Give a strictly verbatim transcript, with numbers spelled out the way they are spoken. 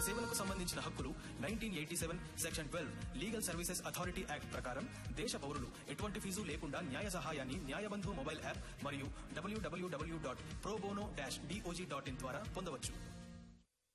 సేవలకు సంబంధించిన హక్కులు nineteen eighty seven section twelve legal services authority act ప్రకారం దేశ పౌరులు ఎటువంటి ఫీజు లేకుండా న్యాయ సహాయాన్ని న్యాయబంధు మొబైల్ యాప్ మరియు డబ్ల్యూడబ్ల్యూడబ్ల్యూ dot pro bono dash DOJ dot in ద్వారా పొందవచ్చు.